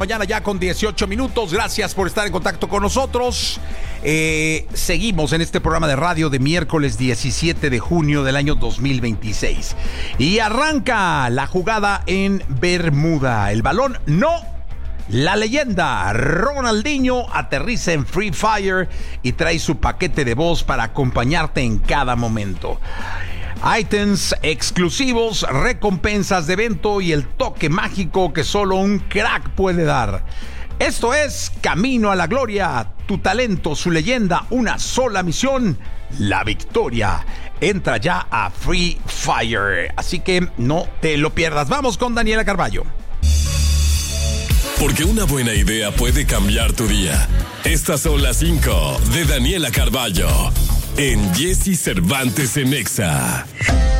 Mañana ya con 18 minutos. Gracias por estar en contacto con nosotros. Seguimos en este programa de radio de miércoles 17 de junio del año 2026. Y arranca la jugada en Bermuda. El balón no. La leyenda Ronaldinho aterriza en Free Fire y trae su paquete de voz para acompañarte en cada momento. Ítems exclusivos, recompensas de evento y el toque mágico que solo un crack puede dar. Esto es Camino a la Gloria, tu talento, su leyenda, una sola misión, la victoria. Entra ya a Free Fire, así que no te lo pierdas. Vamos con Daniela Carballo. Porque una buena idea puede cambiar tu día. Estas son las 5 de Daniela Carballo en Jesse Cervantes en Exa.